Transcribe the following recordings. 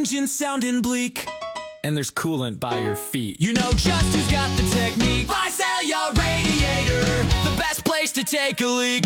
engine sounding bleak, and there's coolant by your feet. You know just who's got the technique. Visalia Radiator, the best place to take a leak.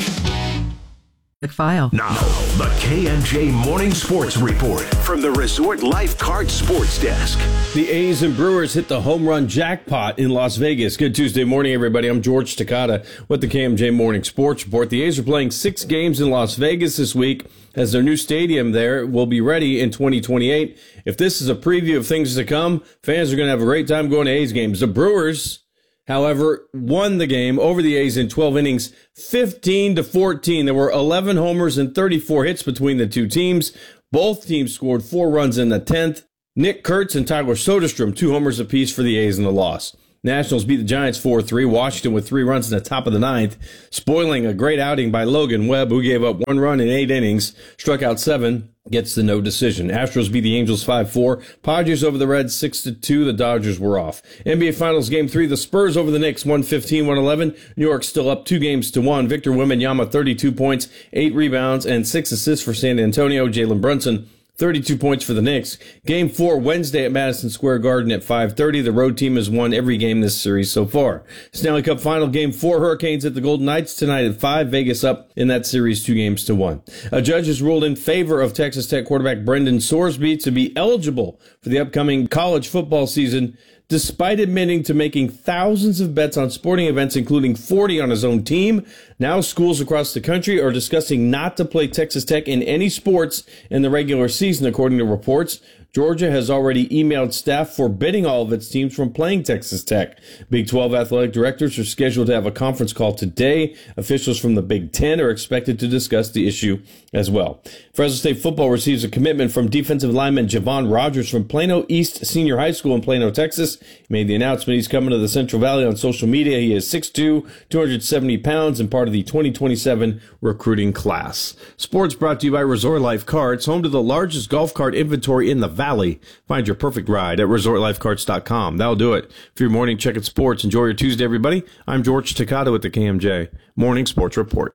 File. Now, the KMJ Morning Sports Report from the Resort Lifeguard Sports Desk. The A's and Brewers hit the home run jackpot in Las Vegas. Good Tuesday morning, everybody. I'm George Takata with the KMJ Morning Sports Report. The A's are playing 6 games in Las Vegas this week as their new stadium there will be ready in 2028. If this is a preview of things to come, fans are going to have a great time going to A's games. The Brewers, however, won the game over the A's in 12 innings, 15-14. There were 11 homers and 34 hits between the two teams. Both teams scored 4 runs in the 10th. Nick Kurtz and Tyler Soderstrom, 2 homers apiece for the A's in the loss. Nationals beat the Giants 4-3. Washington with 3 runs in the top of the 9th, spoiling a great outing by Logan Webb, who gave up 1 run in 8 innings, struck out 7, gets the no decision. Astros beat the Angels 5-4. Padres over the Reds 6-2. The Dodgers were off. NBA Finals Game 3, the Spurs over the Knicks 115-111. New York still up 2-1. Victor Wembanyama 32 points, 8 rebounds, and 6 assists for San Antonio. Jalen Brunson 32 points for the Knicks. Game 4 Wednesday at Madison Square Garden at 5:30. The road team has won every game this series so far. Stanley Cup Final Game 4, Hurricanes at the Golden Knights tonight at 5. Vegas up in that series 2-1. A judge has ruled in favor of Texas Tech quarterback Brendan Sorsby to be eligible for the upcoming college football season, despite admitting to making thousands of bets on sporting events, including 40 on his own team. Now schools across the country are discussing not to play Texas Tech in any sports in the regular season, according to reports. Georgia has already emailed staff forbidding all of its teams from playing Texas Tech. Big 12 athletic directors are scheduled to have a conference call today. Officials from the Big 10 are expected to discuss the issue as well. Fresno State football receives a commitment from defensive lineman Javon Rogers from Plano East Senior High School in Plano, Texas. He made the announcement he's coming to the Central Valley on social media. He is 6'2", 270 pounds, and part of the 2027 recruiting class. Sports brought to you by Resort Life Cards, home to the largest golf cart inventory in the Valley. Find your perfect ride at resortlifecards.com. That'll do it for your morning check at sports. Enjoy your Tuesday, everybody. I'm George Takata with the KMJ Morning Sports Report.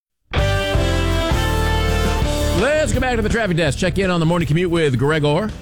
Let's go back to the traffic desk. Check in on the morning commute with Gregor.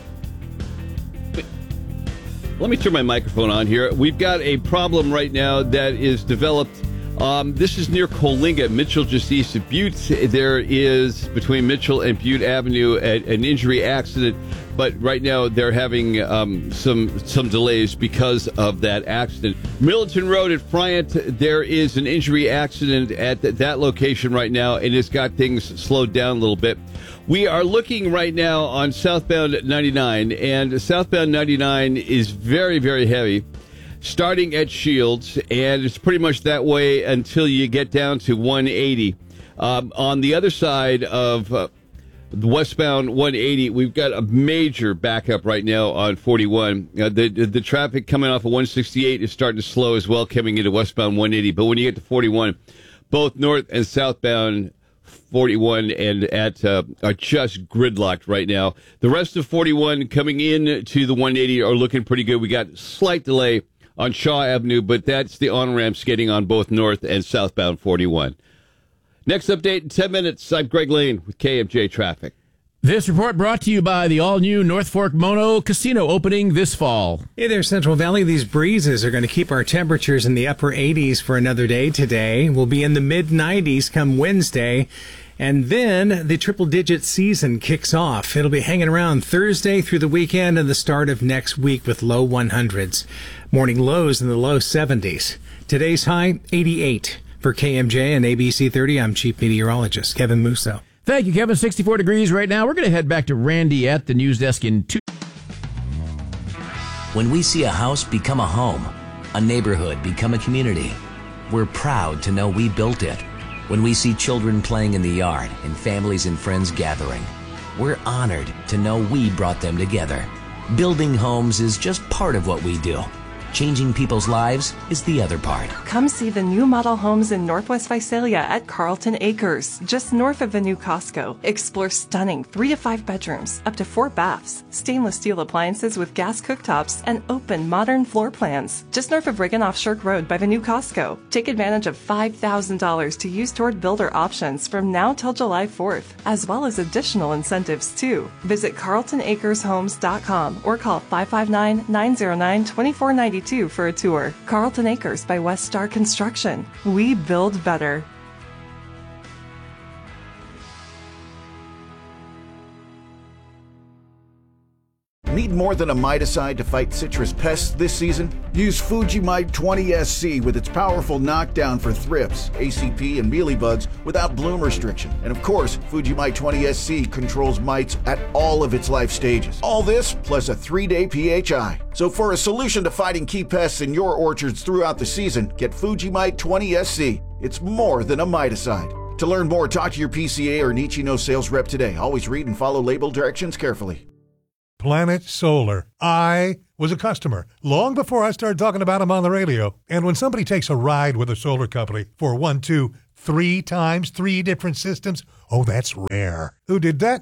Let me turn my microphone on here. We've got a problem right now that is developed. This is near Coalinga, Mitchell, just east of Butte. There is, between Mitchell and Butte Avenue, an injury accident. But right now they're having some delays because of that accident. Millerton Road at Friant, there is an injury accident at that location right now, and it's got things slowed down a little bit. We are looking right now on southbound 99, and southbound 99 is very, very heavy, starting at Shields, and it's pretty much that way until you get down to 180. On the other side of the westbound 180, we've got a major backup right now on 41. The traffic coming off of 168 is starting to slow as well, coming into westbound 180. But when you get to 41, both north and southbound 41 and are just gridlocked right now. The rest of 41 coming in to the 180 are looking pretty good. We got slight delay on Shaw Avenue, but that's the on-ramps getting on both north and southbound 41. Next update in 10 minutes. I'm Greg Lane with KMJ Traffic. This report brought to you by the all-new North Fork Mono Casino opening this fall. Hey there, Central Valley. These breezes are going to keep our temperatures in the upper 80s for another day today. We'll be in the mid-90s come Wednesday. And then the triple-digit season kicks off. It'll be hanging around Thursday through the weekend and the start of next week with low 100s. Morning lows in the low 70s. Today's high, 88. For KMJ and ABC 30, I'm Chief Meteorologist Kevin Musso. Thank you, Kevin. 64 degrees right now. We're going to head back to Randy at the news desk in 2. When we see a house become a home, a neighborhood become a community, we're proud to know we built it. When we see children playing in the yard and families and friends gathering, we're honored to know we brought them together. Building homes is just part of what we do. Changing people's lives is the other part. Come see the new model homes in Northwest Visalia at Carlton Acres, just north of the new Costco. Explore stunning 3 to 5 bedrooms, up to 4 baths, stainless steel appliances with gas cooktops, and open modern floor plans. Just north of Riggin off Shirk Road by the new Costco. Take advantage of $5,000 to use toward builder options from now till July 4th, as well as additional incentives too. Visit CarltonAcersHomes.com or call 559-909-2492 for a tour. Carlton Acres by West Star Construction. We build better. Need more than a miticide to fight citrus pests this season? Use Fujimite 20SC with its powerful knockdown for thrips, ACP, and mealybugs without bloom restriction. And of course, Fujimite 20SC controls mites at all of its life stages. All this plus a 3-day PHI. So for a solution to fighting key pests in your orchards throughout the season, get Fujimite 20SC. It's more than a miticide. To learn more, talk to your PCA or Nichino sales rep today. Always read and follow label directions carefully. Planet Solar. I was a customer long before I started talking about them on the radio. And when somebody takes a ride with a solar company for 1, 2, 3 times, 3 different systems, oh, that's rare. Who did that?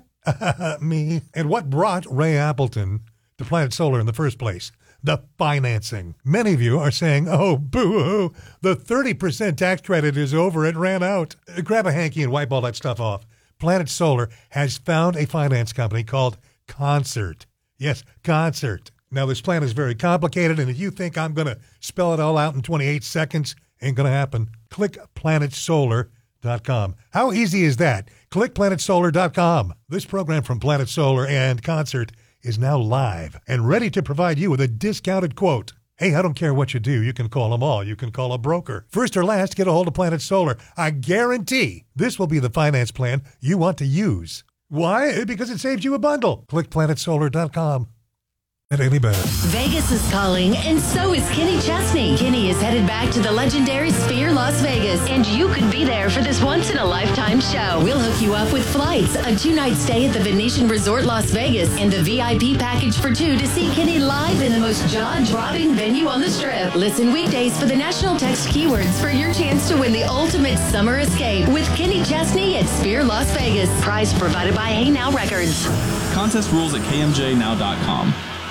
Me. And what brought Ray Appleton to Planet Solar in the first place? The financing. Many of you are saying, oh, boo-hoo, the 30% tax credit is over. It ran out. Grab a hanky and wipe all that stuff off. Planet Solar has found a finance company called Concert. Yes, Concert. Now, this plan is very complicated, and if you think I'm going to spell it all out in 28 seconds, ain't going to happen. Click planetsolar.com. How easy is that? Click planetsolar.com. This program from Planet Solar and Concert is now live and ready to provide you with a discounted quote. Hey, I don't care what you do. You can call them all. You can call a broker. First or last, get a hold of Planet Solar. I guarantee this will be the finance plan you want to use. Why? Because it saves you a bundle. Click planetsolar.com. At any better. Vegas is calling, and so is Kenny Chesney. Kenny is headed back to the legendary Sphere Las Vegas, and you could be there for this once-in-a-lifetime show. We'll hook you up with flights, a 2-night stay at the Venetian Resort Las Vegas, and the VIP package for 2 to see Kenny live in the most jaw-dropping venue on the Strip. Listen weekdays for the national text keywords for your chance to win the ultimate summer escape with Kenny Chesney at Sphere Las Vegas. Prize provided by Hey Now Records. Contest rules at kmjnow.com.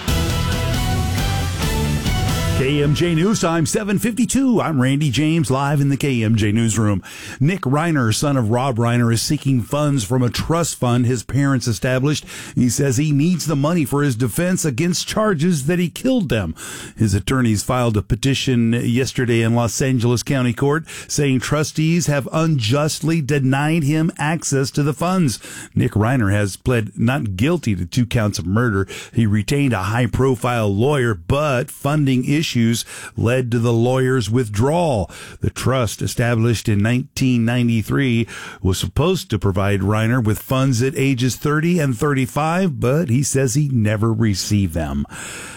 KMJ News Time 7:52. I'm Randy James, live in the KMJ Newsroom. Nick Reiner, son of Rob Reiner, is seeking funds from a trust fund his parents established. He says he needs the money for his defense against charges that he killed them. His attorneys filed a petition yesterday in Los Angeles County Court saying trustees have unjustly denied him access to the funds. Nick Reiner has pled not guilty to 2 counts of murder. He retained a high-profile lawyer, but funding issues led to the lawyer's withdrawal. The trust, established in 1993, was supposed to provide Reiner with funds at ages 30 and 35, but he says he never received them.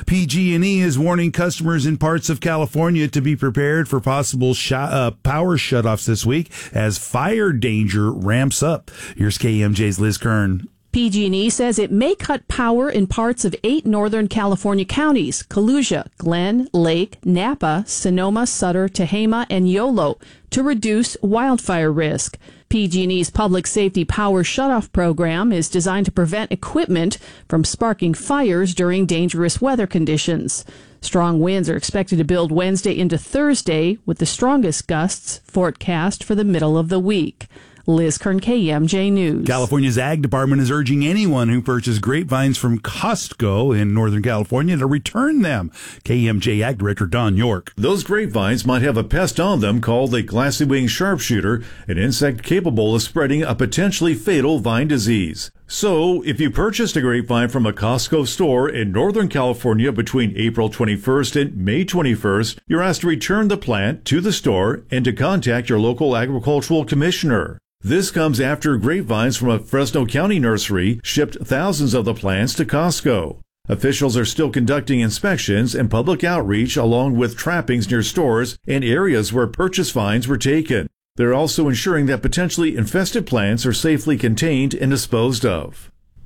PG&E is warning customers in parts of California to be prepared for possible power shutoffs this week as fire danger ramps up. Here's KMJ's Liz Kern. PG&E says it may cut power in parts of 8 Northern California counties: Kalusia, Glen, Lake, Napa, Sonoma, Sutter, Tehama, and Yolo, to reduce wildfire risk. PG&E's Public Safety Power Shutoff program is designed to prevent equipment from sparking fires during dangerous weather conditions. Strong winds are expected to build Wednesday into Thursday, with the strongest gusts forecast for the middle of the week. Liz Kern, KMJ News. California's Ag Department is urging anyone who purchased grapevines from Costco in Northern California to return them. KMJ Ag Director Don York. Those grapevines might have a pest on them called the glassy-winged sharpshooter, an insect capable of spreading a potentially fatal vine disease. So, if you purchased a grapevine from a Costco store in Northern California between April 21st and May 21st, you're asked to return the plant to the store and to contact your local agricultural commissioner. This comes after grapevines from a Fresno County nursery shipped thousands of the plants to Costco. Officials are still conducting inspections and public outreach along with trappings near stores and areas where purchase vines were taken. They're also ensuring that potentially infested plants are safely contained and disposed of.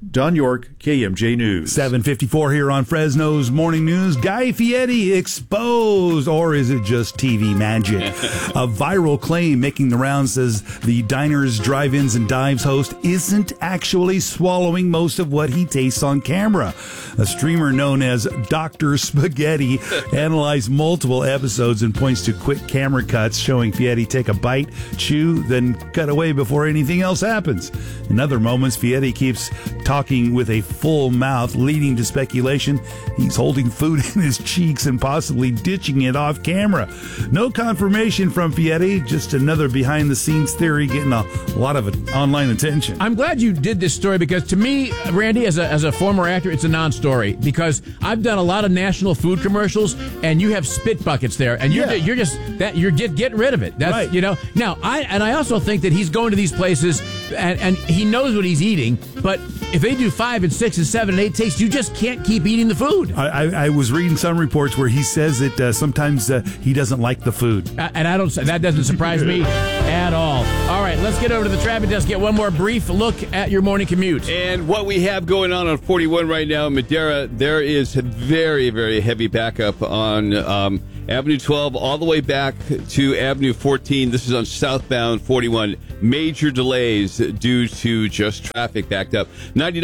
Don York, KMJ News. 7:54 here on Fresno's Morning News. Guy Fieri exposed, or is it just TV magic? A viral claim making the rounds says the diners, drive-ins, and dives host isn't actually swallowing most of what he tastes on camera. A streamer known as Dr. Spaghetti analyzed multiple episodes and points to quick camera cuts showing Fieri take a bite, chew, then cut away before anything else happens. In other moments, Fieri keeps talking with a full mouth, leading to speculation he's holding food in his cheeks and possibly ditching it off camera. No confirmation from Fieri, just another behind-the-scenes theory getting a lot of online attention. I'm glad you did this story because to me, Randy, as a former actor, it's a non-story because I've done a lot of national food commercials and you have spit buckets there and you're just getting rid of it. That's right. Now I also think that he's going to these places and he knows what he's eating, but if they do 5 and 6 and 7 and 8 takes, you just can't keep eating the food. I was reading some reports where he says that sometimes he doesn't like the food. And that doesn't surprise me at all. All right, let's get over to the traffic desk, get one more brief look at your morning commute. And what we have going on 41 right now in Madera, there is a very, very heavy backup on Avenue 12 all the way back to Avenue 14. This is on southbound 41. Major delays due to just traffic backed up.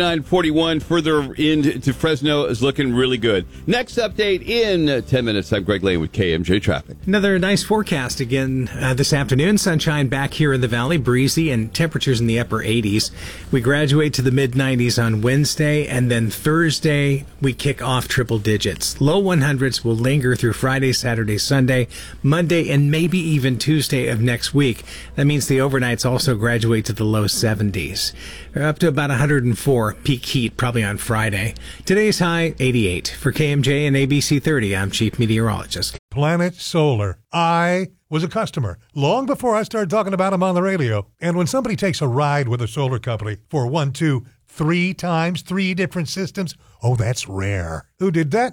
99-41 further into Fresno is looking really good. Next update in 10 minutes. I'm Greg Lane with KMJ Traffic. Another nice forecast again this afternoon. Sunshine back here in the valley, breezy, and temperatures in the upper 80s. We graduate to the mid-90s on Wednesday, and then Thursday we kick off triple digits. Low 100s will linger through Friday, Saturday, Sunday, Monday, and maybe even Tuesday of next week. That means the overnights also graduate to the low 70s. We're up to about 104 peak heat probably on Friday. Today's high 88. For KMJ and ABC 30, I'm Chief Meteorologist Planet Solar. I was a customer long before I started talking about them on the radio. And when somebody takes a ride with a solar company for 1, 2, 3 times 3 different systems, oh, that's rare. Who did that?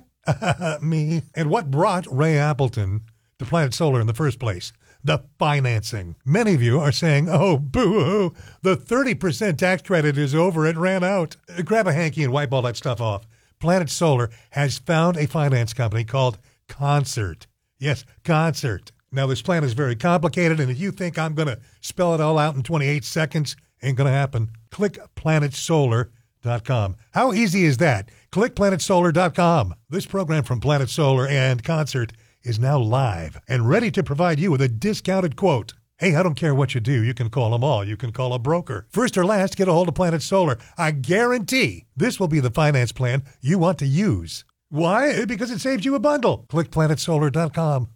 Me. And what brought Ray Appleton to Planet Solar in the first place? The financing. Many of you are saying, oh, boo-hoo, the 30% tax credit is over. It ran out. Grab a hanky and wipe all that stuff off. Planet Solar has found a finance company called Concert. Yes, Concert. Now, this plan is very complicated, and if you think I'm going to spell it all out in 28 seconds, ain't going to happen. Click planetsolar.com. How easy is that? Click planetsolar.com. This program from Planet Solar and Concert is now live and ready to provide you with a discounted quote. Hey, I don't care what you do. You can call them all. You can call a broker. First or last, get a hold of Planet Solar. I guarantee this will be the finance plan you want to use. Why? Because it saves you a bundle. Click planetsolar.com.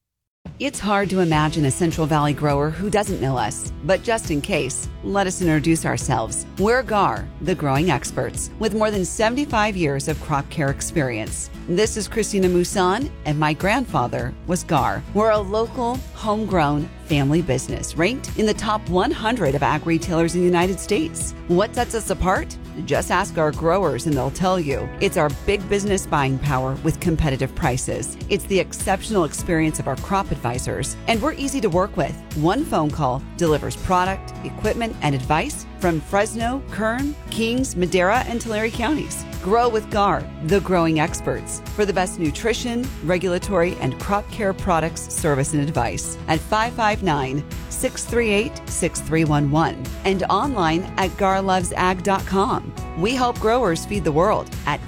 It's hard to imagine a Central Valley grower who doesn't know us. But just in case, let us introduce ourselves. We're GAR, the growing experts, with more than 75 years of crop care experience. This is Christina Musan, and my grandfather was GAR. We're a local, homegrown family business ranked in the top 100 of ag retailers in the United States. What sets us apart? Just ask our growers and they'll tell you. It's our big business buying power with competitive prices. It's the exceptional experience of our crop advisors. And we're easy to work with. One phone call delivers product, equipment, and advice from Fresno, Kern, Kings, Madera, and Tulare counties. Grow with GAR, the growing experts, for the best nutrition, regulatory, and crop care products, service, and advice at 559-638-6311 and online at garlovesag.com. We help growers feed the world at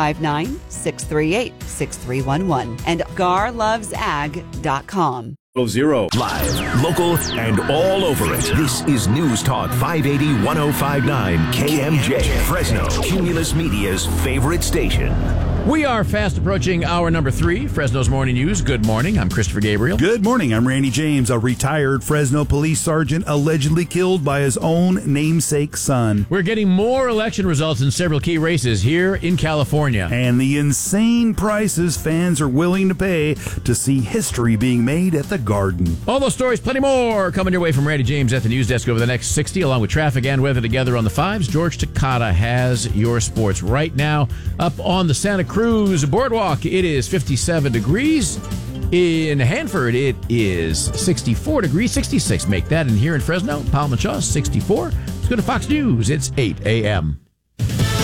559-638-6311 and garlovesag.com. 0 live, local, and all over it. This is News Talk 580 1059 KMJ, Fresno, Cumulus Media's favorite station. We are fast approaching hour number 3, Fresno's Morning News. Good morning. I'm Christopher Gabriel. Good morning. I'm Randy James, a retired Fresno police sergeant allegedly killed by his own namesake son. We're getting more election results in several key races here in California. And the insane prices fans are willing to pay to see history being made at the Garden. All those stories, plenty more, coming your way from Randy James at the news desk over the next 60, along with traffic and weather together on the 5s. George Takata has your sports right now. Up on the Santa Cruz Boardwalk, it is 57 degrees. In Hanford, it is 64 degrees, 66. Make that. And here in Fresno, Palm and Shaw, 64. Let's go to Fox News. It's 8 a.m.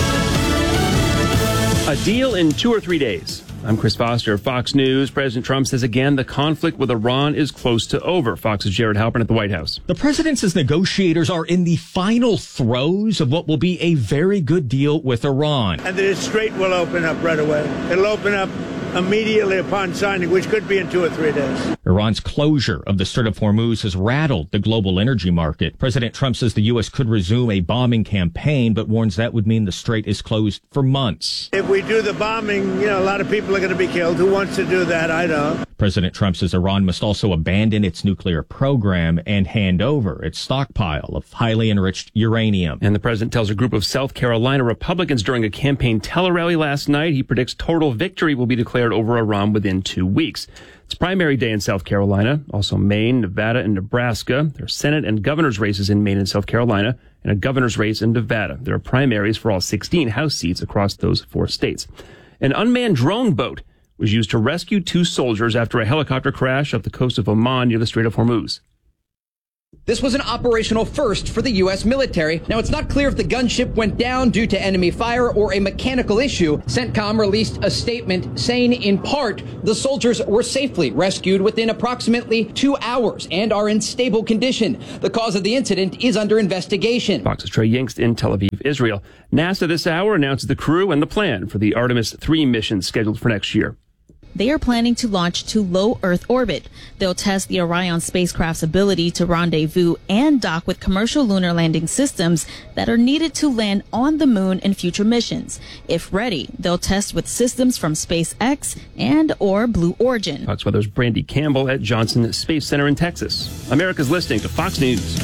A deal in 2 or 3 days. I'm Chris Foster, Fox News. President Trump says again the conflict with Iran is close to over. Fox's Jared Halpern at the White House. The president says negotiators are in the final throes of what will be a very good deal with Iran. And the strait will open up right away. It'll open up immediately upon signing, which could be in 2 or 3 days. Iran's closure of the Strait of Hormuz has rattled the global energy market. President Trump says the U.S. could resume a bombing campaign, but warns that would mean the strait is closed for months. If we do the bombing, a lot of people are going to be killed. Who wants to do that? I don't. President Trump says Iran must also abandon its nuclear program and hand over its stockpile of highly enriched uranium. And the president tells a group of South Carolina Republicans during a campaign tele-rally last night he predicts total victory will be declared over Iran within 2 weeks. It's primary day in South Carolina, also Maine, Nevada, and Nebraska. There are Senate and governor's races in Maine and South Carolina, and a governor's race in Nevada. There are primaries for all 16 House seats across those 4 states. An unmanned drone boat was used to rescue 2 soldiers after a helicopter crash off the coast of Oman near the Strait of Hormuz. This was an operational first for the U.S. military. Now, it's not clear if the gunship went down due to enemy fire or a mechanical issue. CENTCOM released a statement saying, in part, the soldiers were safely rescued within approximately 2 hours and are in stable condition. The cause of the incident is under investigation. Fox's Trey Yingst in Tel Aviv, Israel. NASA this hour announces the crew and the plan for the Artemis 3 mission scheduled for next year. They are planning to launch to low Earth orbit. They'll test the Orion spacecraft's ability to rendezvous and dock with commercial lunar landing systems that are needed to land on the moon in future missions. If ready, they'll test with systems from SpaceX and or Blue Origin. Fox Weather's Brandy Campbell at Johnson Space Center in Texas. America's listening to Fox News.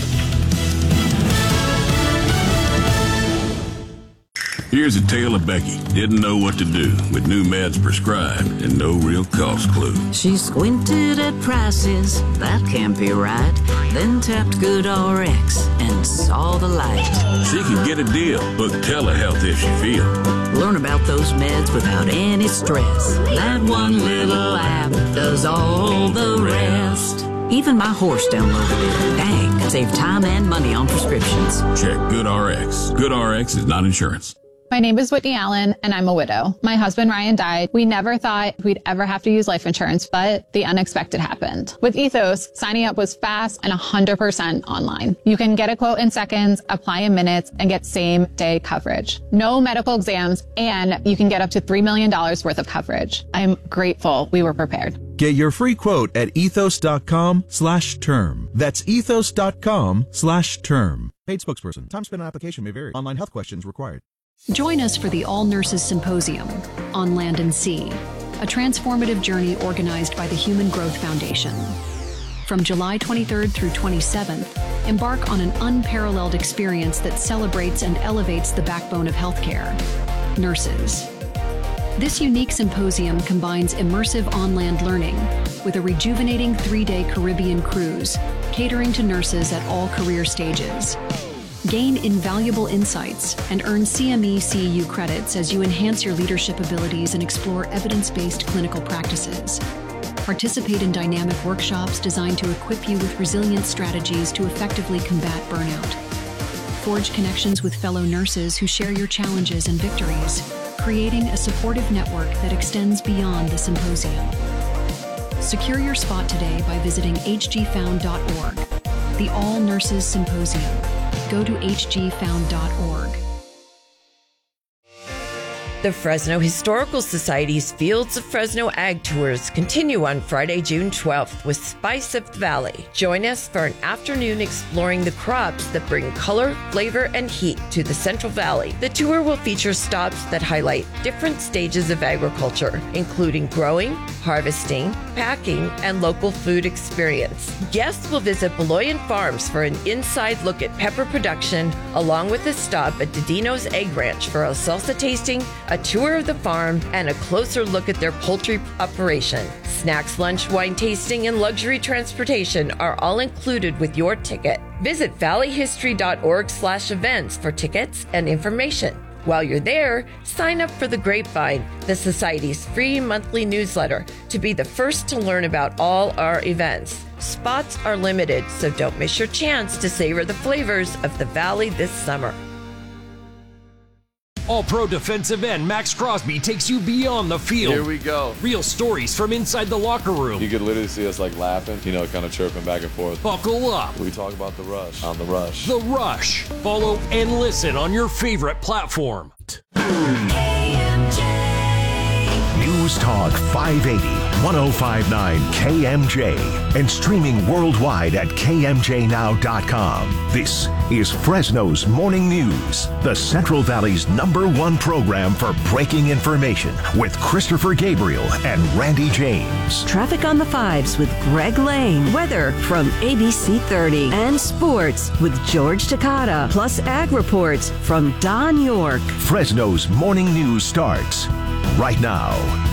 Here's a tale of Becky. Didn't know what to do with new meds prescribed and no real cost clue. She squinted at prices, that can't be right. Then tapped GoodRx and saw the light. She can get a deal. Book telehealth if she feel. Learn about those meds without any stress. That one little app does all the rest. Even my horse downloaded it. Dang, save time and money on prescriptions. Check GoodRx. GoodRx is not insurance. My name is Whitney Allen, and I'm a widow. My husband, Ryan, died. We never thought we'd ever have to use life insurance, but the unexpected happened. With Ethos, signing up was fast and 100% online. You can get a quote in seconds, apply in minutes, and get same-day coverage. No medical exams, and you can get up to $3 million worth of coverage. I'm grateful we were prepared. Get your free quote at ethos.com/term. That's ethos.com/term. Paid spokesperson. Time spent on application may vary. Online health questions required. Join us for the All Nurses Symposium on Land and Sea, a transformative journey organized by the Human Growth Foundation. From July 23rd through 27th, embark on an unparalleled experience that celebrates and elevates the backbone of healthcare, nurses. This unique symposium combines immersive on-land learning with a rejuvenating 3-day Caribbean cruise, catering to nurses at all career stages. Gain invaluable insights and earn CME CEU credits as you enhance your leadership abilities and explore evidence-based clinical practices. Participate in dynamic workshops designed to equip you with resilient strategies to effectively combat burnout. Forge connections with fellow nurses who share your challenges and victories, creating a supportive network that extends beyond the symposium. Secure your spot today by visiting hgfound.org. The All Nurses Symposium. Go to hgfound.org. The Fresno Historical Society's Fields of Fresno Ag Tours continue on Friday, June 12th with Spice of the Valley. Join us for an afternoon exploring the crops that bring color, flavor, and heat to the Central Valley. The tour will feature stops that highlight different stages of agriculture, including growing, harvesting, packing, and local food experience. Guests will visit Beloyan Farms for an inside look at pepper production, along with a stop at Didino's Egg Ranch for a salsa tasting, a tour of the farm, and a closer look at their poultry operation. Snacks, lunch, wine tasting, and luxury transportation are all included with your ticket. Visit valleyhistory.org/events for tickets and information. While you're there, sign up for The Grapevine, the Society's free monthly newsletter, to be the first to learn about all our events. Spots are limited, so don't miss your chance to savor the flavors of the Valley this summer. All-Pro defensive end Max Crosby takes you beyond the field. Here we go. Real stories from inside the locker room. You could literally see us like laughing, kind of chirping back and forth. Buckle up. We talk about The Rush on The Rush. The Rush. Follow and listen on your favorite platform. News Talk 580, 1059 KMJ, and streaming worldwide at KMJNow.com. This is Fresno's Morning News, the Central Valley's #1 program for breaking information with Christopher Gabriel and Randy James. Traffic on the 5s with Greg Lane. Weather from ABC 30. And sports with George Takata. Plus ag reports from Don York. Fresno's Morning News starts right now.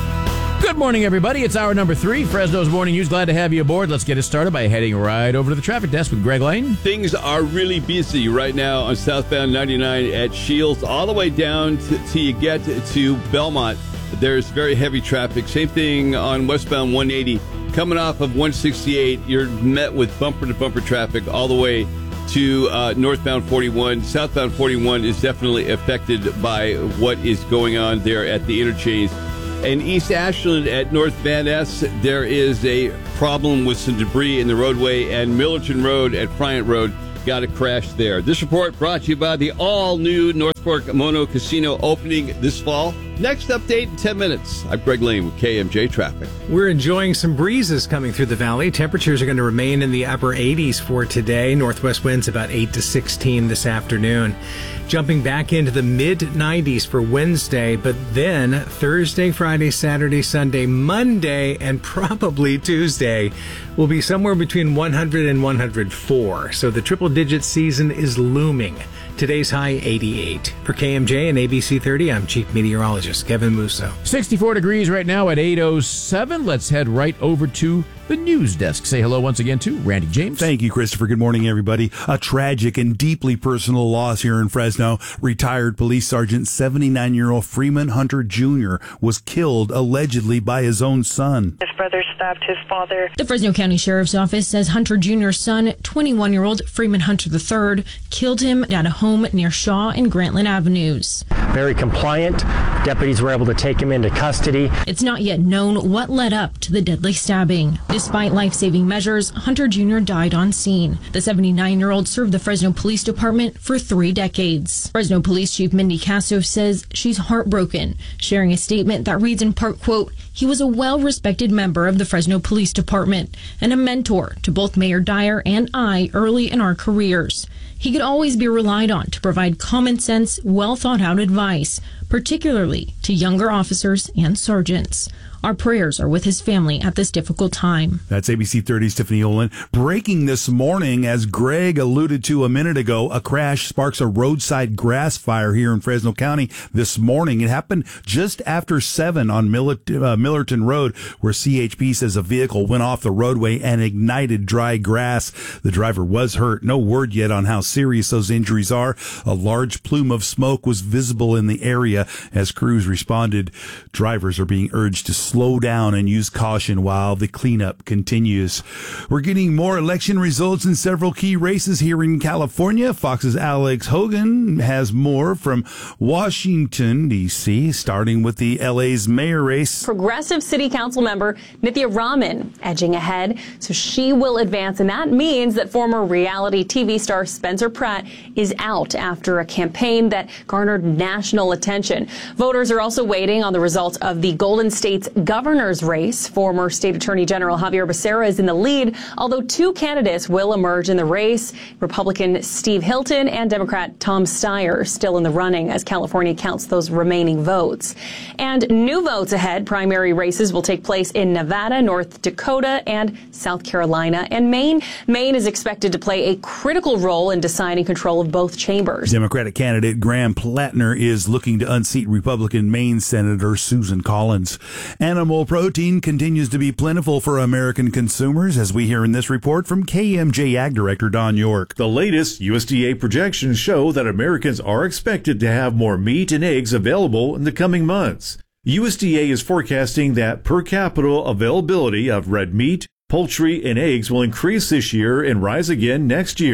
Good morning, everybody. It's hour number 3, Fresno's Morning News. Glad to have you aboard. Let's get it started by heading right over to the traffic desk with Greg Lane. Things are really busy right now on southbound 99 at Shields, all the way down till you get to Belmont. There's very heavy traffic. Same thing on westbound 180. Coming off of 168, you're met with bumper-to-bumper traffic all the way to northbound 41. Southbound 41 is definitely affected by what is going on there at the interchange. In East Ashland at North Van Ness, there is a problem with some debris in the roadway, and Millerton Road at Bryant Road got a crash there. This report brought to you by the all-new North Fork Mono Casino opening this fall. Next update in 10 minutes. I'm Greg Lane with KMJ Traffic. We're enjoying some breezes coming through the valley. Temperatures are going to remain in the upper 80s for today. Northwest winds about 8 to 16 this afternoon. Jumping back into the mid-90s for Wednesday, but then Thursday, Friday, Saturday, Sunday, Monday, and probably Tuesday will be somewhere between 100 and 104. So the triple-digit season is looming. Today's high 88. For KMJ and ABC 30, I'm Chief Meteorologist Kevin Musso. 64 degrees right now at 8:07. Let's head right over to the news desk. Say hello once again to Randy James. Thank you, Christopher. Good morning, everybody. A tragic and deeply personal loss here in Fresno. Retired Police Sergeant 79-year-old Freeman Hunter Jr. was killed allegedly by his own son. His brother stabbed his father. The Fresno County Sheriff's Office says Hunter Jr.'s son, 21-year-old Freeman Hunter III, killed him at a home near Shaw and Grantland Avenues. Very compliant. Deputies were able to take him into custody. It's not yet known what led up to the deadly stabbing. Despite life-saving measures, Hunter Jr. died on scene. The 79-year-old served the Fresno Police Department for 3 decades. Fresno Police Chief Mindy Casso says she's heartbroken, sharing a statement that reads in part, quote, "He was a well-respected member of the Fresno Police Department and a mentor to both Mayor Dyer and I early in our careers. He could always be relied on to provide common sense, well-thought-out advice, particularly to younger officers and sergeants. Our prayers are with his family at this difficult time." That's ABC 30's Tiffany Olin. Breaking this morning, as Greg alluded to a minute ago, a crash sparks a roadside grass fire here in Fresno County this morning. It happened just after 7 on Millerton Road, where CHP says a vehicle went off the roadway and ignited dry grass. The driver was hurt. No word yet on how serious those injuries are. A large plume of smoke was visible in the area as crews responded. Drivers are being urged to slow down and use caution while the cleanup continues. We're getting more election results in several key races here in California. Fox's Alex Hogan has more from Washington, D.C., starting with the L.A.'s mayor race. Progressive City Council member Nithya Raman edging ahead, so she will advance, and that means that former reality TV star Spencer Pratt is out after a campaign that garnered national attention. Voters are also waiting on the results of the Golden State's governor's race. Former State Attorney General Javier Becerra is in the lead, although 2 candidates will emerge in the race. Republican Steve Hilton and Democrat Tom Steyer still in the running as California counts those remaining votes. And new votes ahead. Primary races will take place in Nevada, North Dakota, and South Carolina, and Maine. Maine is expected to play a critical role in deciding control of both chambers. Democratic candidate Graham Plattner is looking to unseat Republican Maine Senator Susan Collins. Animal protein continues to be plentiful for American consumers, as we hear in this report from KMJ Ag Director Don York. The latest USDA projections show that Americans are expected to have more meat and eggs available in the coming months. USDA is forecasting that per capita availability of red meat, poultry, and eggs will increase this year and rise again next year.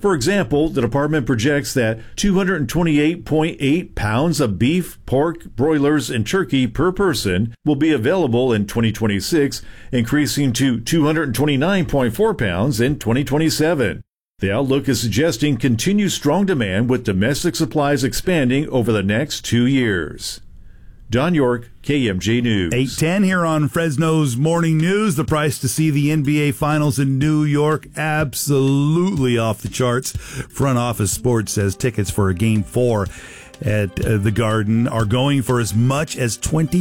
For example, the department projects that 228.8 pounds of beef, pork, broilers, and turkey per person will be available in 2026, increasing to 229.4 pounds in 2027. The outlook is suggesting continued strong demand with domestic supplies expanding over the next 2 years. Don York, KMJ News. 8:10 here on Fresno's Morning News. The price to see the NBA Finals in New York absolutely off the charts. Front Office Sports says tickets for a Game 4 at the Garden are going for as much as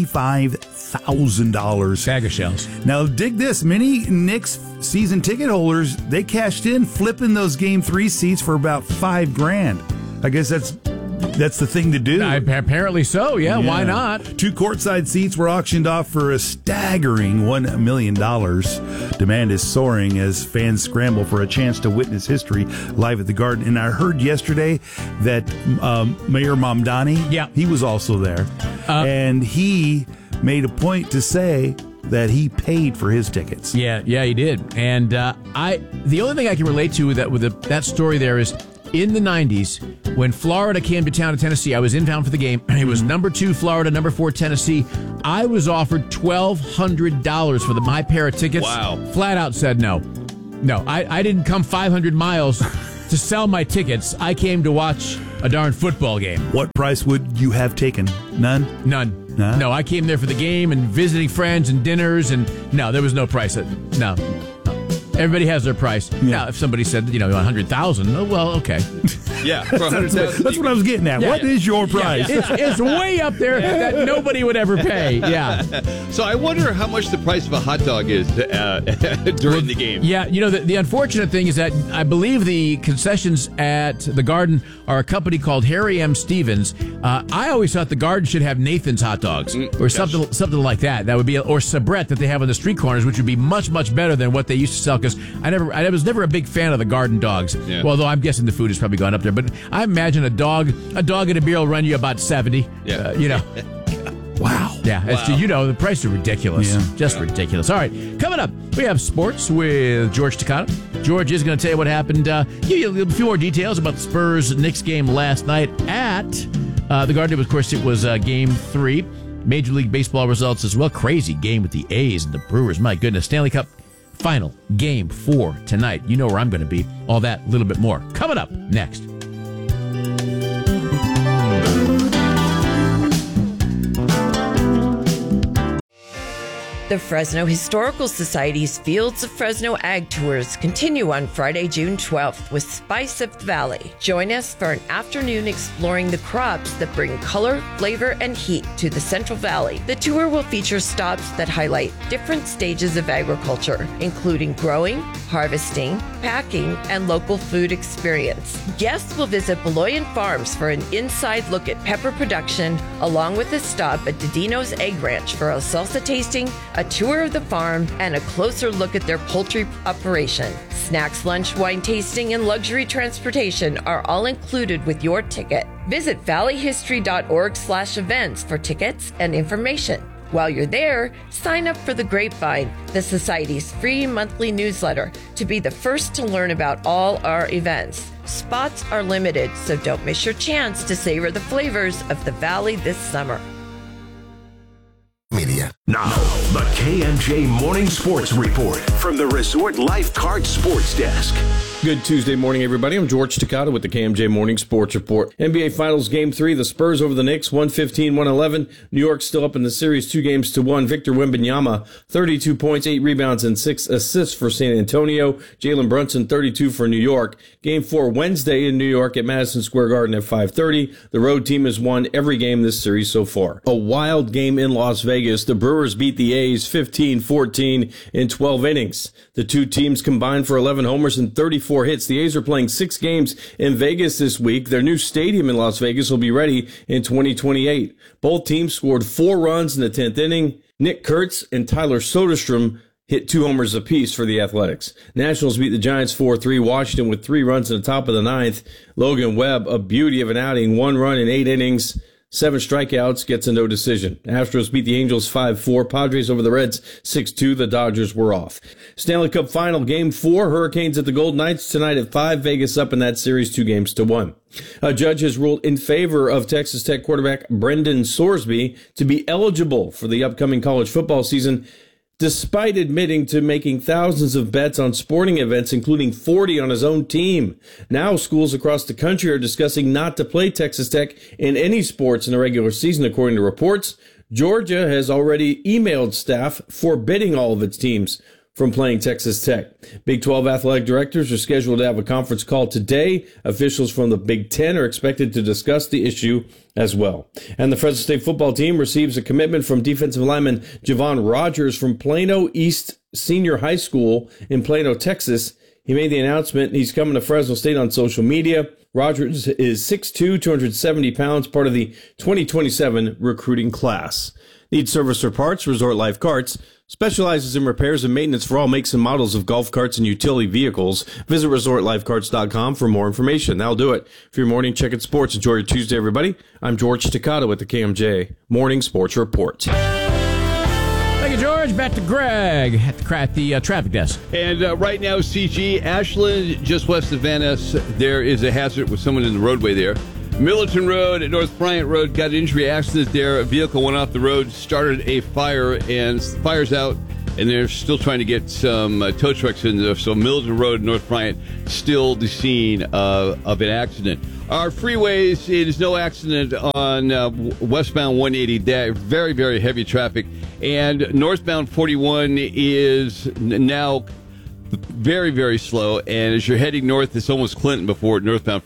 $25,000. Bag of shells. Now, dig this. Many Knicks season ticket holders, they cashed in flipping those Game 3 seats for about $5,000. I guess that's the thing to do. Apparently so, yeah. Why not? 2 courtside seats were auctioned off for a staggering $1 million. Demand is soaring as fans scramble for a chance to witness history live at the Garden. And I heard yesterday that Mayor Mamdani, he was also there. And he made a point to say that he paid for his tickets. Yeah, he did. And the only thing I can relate to with that story there is, in the 90s, when Florida came to town to Tennessee, I was in town for the game. It was number 2 Florida, number 4 Tennessee. I was offered $1,200 for my pair of tickets. Wow. Flat out said no. No, I didn't come 500 miles to sell my tickets. I came to watch a darn football game. What price would you have taken? None? None. No, I came there for the game and visiting friends and dinners, and no, there was no price. No. Everybody has their price. Yeah. Now, if somebody said, $100,000, oh, well, okay. Yeah. That's what I was getting at. What is your price? It's way up there that nobody would ever pay. Yeah. So I wonder how much the price of a hot dog is during the game. Yeah. The unfortunate thing is that I believe the concessions at the Garden are a company called Harry M. Stevens. I always thought the Garden should have Nathan's hot dogs or something like that. That would be, or Sabrett that they have on the street corners, which would be much, much better than what they used to sell. Because I was never a big fan of the Garden dogs. Yeah. Well, although I'm guessing the food has probably gone up there. But I imagine a dog and a beer will run you about $70. Yeah. Wow. Yeah. Wow. The prices are ridiculous. Yeah. Just ridiculous. All right. Coming up, we have sports with George Takata. George is going to tell you what happened. Give you a few more details about the Spurs-Knicks game last night at the Garden. Of course, it was Game 3. Major League Baseball results as well. Crazy game with the A's and the Brewers. My goodness. Stanley Cup final Game 4 tonight. You know where I'm going to be. All that, a little bit more. Coming up next. The Fresno Historical Society's Fields of Fresno Ag Tours continue on Friday, June 12th with Spice of the Valley. Join us for an afternoon exploring the crops that bring color, flavor, and heat to the Central Valley. The tour will feature stops that highlight different stages of agriculture, including growing, harvesting, packing, and local food experience. Guests will visit Beloyan Farms for an inside look at pepper production, along with a stop at Didino's Egg Ranch for a salsa tasting, a tour of the farm, and a closer look at their poultry operation. Snacks, lunch, wine tasting, and luxury transportation are all included with your ticket. Visit valleyhistory.org/events for tickets and information. While you're there, sign up for The Grapevine, the Society's free monthly newsletter, to be the first to learn about all our events. Spots are limited, so don't miss your chance to savor the flavors of the Valley this summer. Media. Now, the KMJ Morning Sports Report from the Resort Lifeguard Sports Desk. Good Tuesday morning, everybody. I'm George Takata with the KMJ Morning Sports Report. NBA Finals Game 3, the Spurs over the Knicks, 115-111. New York still up in the series 2-1. Victor Wembanyama, 32 points, 8 rebounds, and 6 assists for San Antonio. Jalen Brunson, 32 for New York. Game 4 Wednesday in New York at Madison Square Garden at 5:30. The road team has won every game this series so far. A wild game in Las Vegas. The Brewers beat the A's 15-14 in 12 innings. The two teams combined for 11 homers and 34 hits. The A's are playing 6 games in Vegas this week. Their new stadium in Las Vegas will be ready in 2028. Both teams scored 4 runs in the 10th inning. Nick Kurtz and Tyler Soderstrom hit 2 homers apiece for the Athletics. Nationals beat the Giants 4-3. Washington with 3 runs in the top of the 9th. Logan Webb, a beauty of an outing, 1 run in 8 innings. 7 strikeouts, gets a no decision. Astros beat the Angels 5-4. Padres over the Reds 6-2. The Dodgers were off. Stanley Cup Final Game 4. Hurricanes at the Golden Knights tonight at 5. Vegas up in that series 2-1. A judge has ruled in favor of Texas Tech quarterback Brendan Sorsby to be eligible for the upcoming college football season, despite admitting to making thousands of bets on sporting events, including 40 on his own team. Now schools across the country are discussing not to play Texas Tech in any sports in the regular season, according to reports. Georgia has already emailed staff forbidding all of its teams from playing Texas Tech. Big 12 athletic directors are scheduled to have a conference call today. Officials from the Big Ten are expected to discuss the issue as well. And the Fresno State football team receives a commitment from defensive lineman Javon Rogers from Plano East Senior High School in Plano, Texas. He made the announcement he's coming to Fresno State on social media. Rogers is 6'2", 270 pounds, part of the 2027 recruiting class. Need service or parts? Resort Life Carts specializes in repairs and maintenance for all makes and models of golf carts and utility vehicles. Visit resortlifecarts.com for more information. That'll do it for your morning check at sports. Enjoy your Tuesday, everybody. I'm George Takata with the KMJ Morning Sports Report. Thank you, George. Back to Greg at the traffic desk. And right now, CG, Ashland, just west of Van Ness, there is a hazard with someone in the roadway there. Millerton Road at North Bryant Road got an injury accident there. A vehicle went off the road, started a fire, and fire's out, and they're still trying to get some tow trucks in there. So Millerton Road at North Bryant, still the scene of an accident. Our freeways, it is no accident on westbound 180. Very, very heavy traffic. And northbound 41 is now very, very slow, and as you're heading north, it's almost Clinton before northbound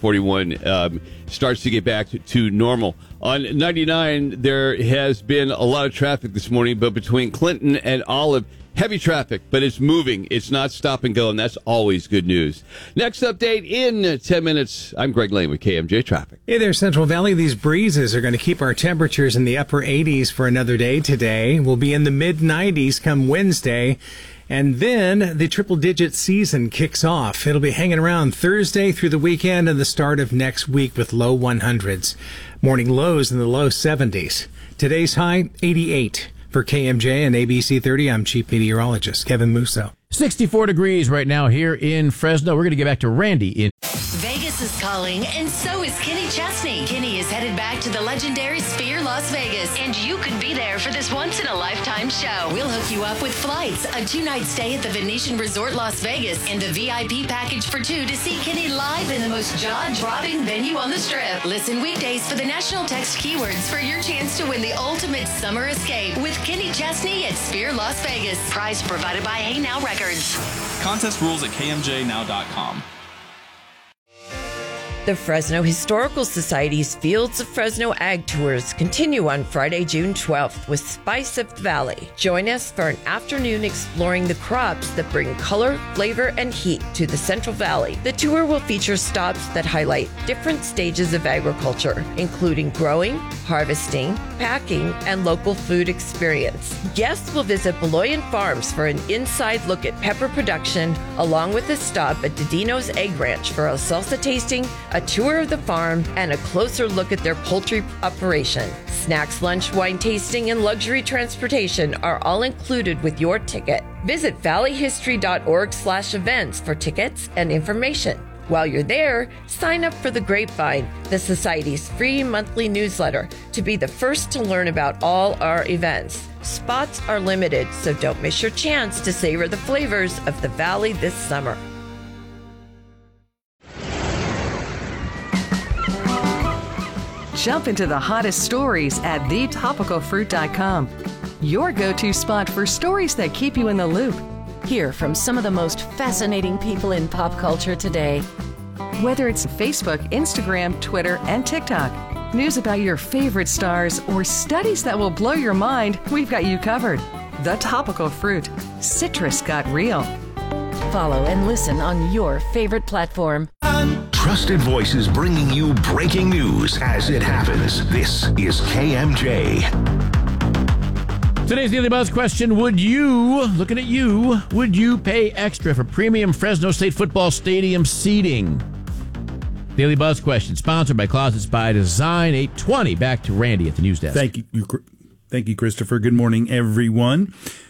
41 starts to get back to normal. On 99, there has been a lot of traffic this morning, but between Clinton and Olive, heavy traffic, but it's moving. It's not stop and go, and that's always good news. Next update in 10 minutes. I'm Greg Lane with KMJ Traffic. Hey there, Central Valley. These breezes are going to keep our temperatures in the upper 80s for another day today. We'll be in the mid-90s come Wednesday. And then the triple-digit season kicks off. It'll be hanging around Thursday through the weekend and the start of next week with low 100s. Morning lows in the low 70s. Today's high, 88. For KMJ and ABC 30, I'm Chief Meteorologist Kevin Musso. 64 degrees right now here in Fresno. We're going to get back to Randy in Vegas is calling, and so is Kenny Chesney. Kenny is headed back to the legendary Sphere Las Vegas, and you could be there for this once-in-a-lifetime show. We'll hook you up with flights, a 2-night stay at the Venetian Resort Las Vegas, and a VIP package for 2 to see Kenny live in the most jaw-dropping venue on the Strip. Listen weekdays for the national text keywords for your chance to win the ultimate summer escape with Kenny Chesney at Sphere Las Vegas. Prize provided by Hey Now Records. Contest rules at kmjnow.com. The Fresno Historical Society's Fields of Fresno Ag Tours continue on Friday, June 12th with Spice of the Valley. Join us for an afternoon exploring the crops that bring color, flavor, and heat to the Central Valley. The tour will feature stops that highlight different stages of agriculture, including growing, harvesting, packing, and local food experience. Guests will visit Beloyan Farms for an inside look at pepper production, along with a stop at Didino's Egg Ranch for a salsa tasting, a tour of the farm, and a closer look at their poultry operation. Snacks, lunch, wine tasting, and luxury transportation are all included with your ticket. Visit valleyhistory.org/events for tickets and information. While you're there, sign up for The Grapevine, the Society's free monthly newsletter, to be the first to learn about all our events. Spots are limited, so don't miss your chance to savor the flavors of the Valley this summer. Jump into the hottest stories at thetopicalfruit.com. Your go-to spot for stories that keep you in the loop. Hear from some of the most fascinating people in pop culture today. Whether it's Facebook, Instagram, Twitter, and TikTok, news about your favorite stars, or studies that will blow your mind, we've got you covered. The Topical Fruit. Citrus got real. Follow and listen on your favorite platform. Trusted voices bringing you breaking news as it happens. This is KMJ. Today's Daily Buzz question, would you pay extra for premium Fresno State football stadium seating? Daily Buzz question, sponsored by Closets by Design. 8:20. Back to Randy at the news desk. Thank you, Christopher. Good morning, everyone.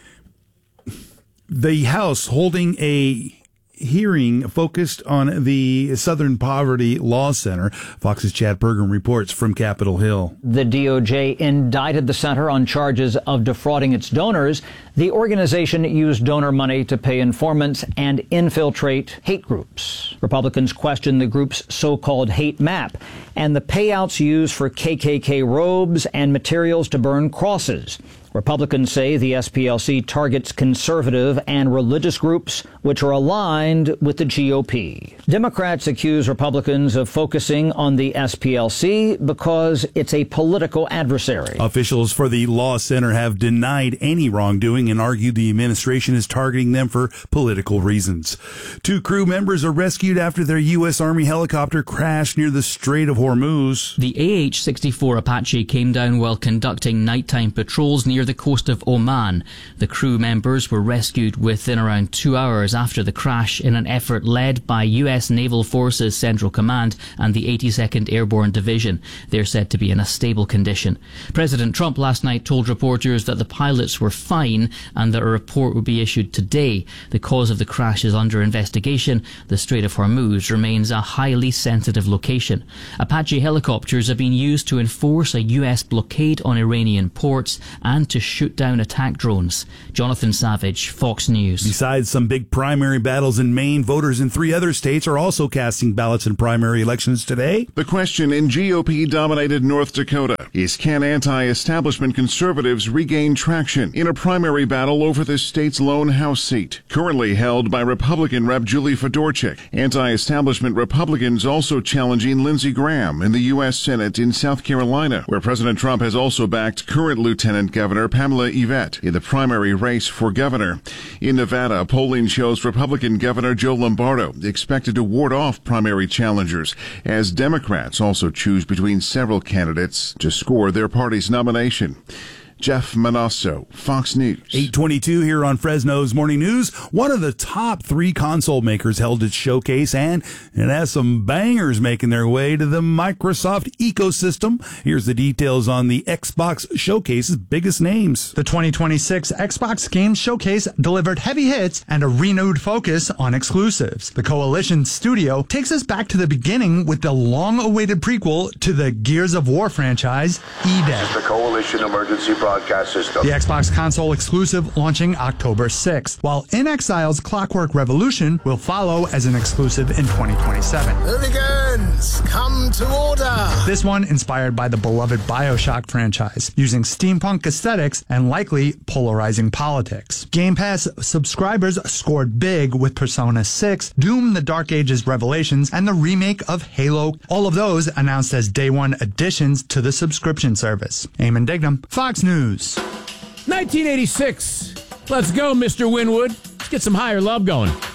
The House holding a hearing focused on the Southern Poverty Law Center. Fox's Chad Pergram reports from Capitol Hill. The DOJ indicted the center on charges of defrauding its donors. The organization used donor money to pay informants and infiltrate hate groups. Republicans questioned the group's so-called hate map and the payouts used for KKK robes and materials to burn crosses. Republicans say the SPLC targets conservative and religious groups which are aligned with the GOP. Democrats accuse Republicans of focusing on the SPLC because it's a political adversary. Officials for the Law Center have denied any wrongdoing and argued the administration is targeting them for political reasons. 2 crew members are rescued after their U.S. Army helicopter crashed near the Strait of Hormuz. The AH-64 Apache came down while conducting nighttime patrols near the coast of Oman. The crew members were rescued within around 2 hours after the crash in an effort led by U.S. Naval Forces Central Command and the 82nd Airborne Division. They're said to be in a stable condition. President Trump last night told reporters that the pilots were fine and that a report would be issued today. The cause of the crash is under investigation. The Strait of Hormuz remains a highly sensitive location. Apache helicopters have been used to enforce a U.S. blockade on Iranian ports and to shoot down attack drones. Jonathan Savage, Fox News. Besides some big primary battles in Maine, voters in 3 other states are also casting ballots in primary elections today. The question in GOP-dominated North Dakota is, can anti-establishment conservatives regain traction in a primary battle over the state's lone House seat, currently held by Republican Rep. Julie Fedorchik. Anti-establishment Republicans also challenging Lindsey Graham in the U.S. Senate in South Carolina, where President Trump has also backed current Lieutenant Governor Pamela Yvette in the primary race for governor. In Nevada, polling shows Republican Governor Joe Lombardo expected to ward off primary challengers as Democrats also choose between several candidates to score their party's nomination. Jeff Manasso, Fox News. 8:22 here on Fresno's Morning News. One of the top 3 console makers held its showcase, and it has some bangers making their way to the Microsoft ecosystem. Here's the details on the Xbox Showcase's biggest names. The 2026 Xbox Games Showcase delivered heavy hits and a renewed focus on exclusives. The Coalition Studio takes us back to the beginning with the long-awaited prequel to the Gears of War franchise, Eden. The Coalition Emergency Broadcast System. The Xbox console exclusive launching October 6th, while In Exile's Clockwork Revolution will follow as an exclusive in 2027. Hooligans, come to order! This one inspired by the beloved BioShock franchise, using steampunk aesthetics and likely polarizing politics. Game Pass subscribers scored big with Persona 6, Doom the Dark Ages Revelations, and the remake of Halo. All of those announced as day one additions to the subscription service. Eamon Dignam, Fox News. 1986. Let's go, Mr. Winwood. Let's get some higher love going.